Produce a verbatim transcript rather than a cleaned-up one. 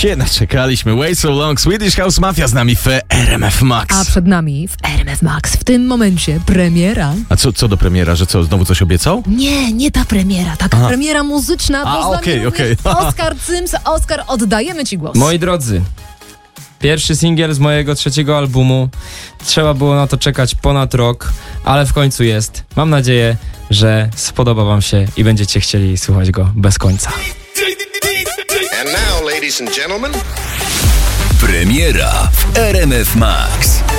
się naczekaliśmy. Way So Long, Swedish House Mafia z nami w R M F Max. A przed nami w R M F Max w tym momencie premiera. A co, co do premiera, że co, znowu coś obiecał? Nie, nie ta premiera, taka Aha. premiera muzyczna. A, bo z nami okej, również okej. Oskar Cyms. Oskar, oddajemy ci głos. Moi drodzy, pierwszy singiel z mojego trzeciego albumu. Trzeba było na to czekać ponad rok, ale w końcu jest. Mam nadzieję, że spodoba wam się i będziecie chcieli słuchać go bez końca. And now, ladies and gentlemen, Premiera w R M F Max.